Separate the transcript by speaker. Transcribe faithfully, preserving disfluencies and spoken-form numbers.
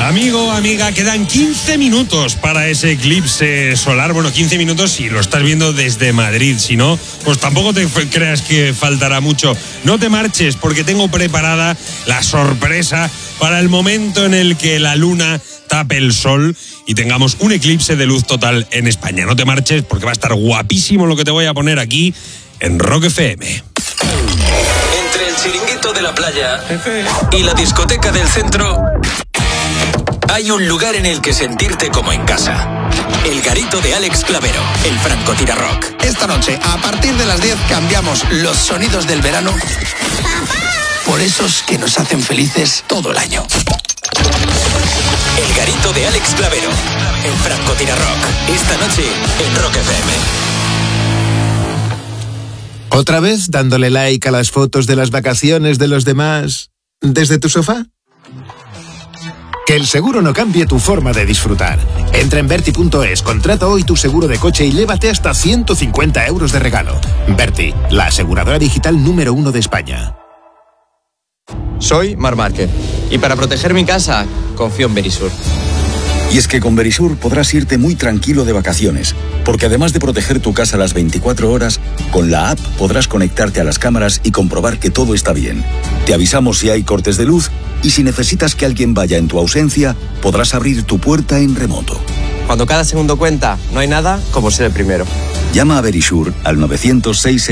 Speaker 1: Amigo, amiga, quedan quince minutos para ese eclipse solar. Bueno, quince minutos si lo estás viendo desde Madrid. Si no, pues tampoco te creas que faltará mucho. No te marches porque tengo preparada la sorpresa para el momento en el que la luna tape el sol y tengamos un eclipse de luz total en España. No te marches porque va a estar guapísimo lo que te voy a poner aquí en Rock F M.
Speaker 2: Entre el chiringuito de la playa y la discoteca del centro hay un lugar en el que sentirte como en casa. El garito de Alex Clavero, el francotirador.
Speaker 3: Esta noche, a partir de las diez, cambiamos los sonidos del verano por esos que nos hacen felices todo el año.
Speaker 2: El garito de Alex Clavero, el francotirador. Esta noche en Rock F M.
Speaker 4: ¿Otra vez dándole like a las fotos de las vacaciones de los demás desde tu sofá? Que el seguro no cambie tu forma de disfrutar. Entra en Berti punto es, contrata hoy tu seguro de coche y llévate hasta ciento cincuenta euros de regalo. Berti, la aseguradora digital número uno de España.
Speaker 5: Soy Marc Márquez y para proteger mi casa confío en Verisur.
Speaker 6: Y es que con Verisur podrás irte muy tranquilo de vacaciones, porque además de proteger tu casa las veinticuatro horas, con la app podrás conectarte a las cámaras y comprobar que todo está bien. Te avisamos si hay cortes de luz y si necesitas que alguien vaya en tu ausencia, podrás abrir tu puerta en remoto.
Speaker 5: Cuando cada segundo cuenta, no hay nada como ser el primero.
Speaker 6: Llama a Verisur al nueve cero seis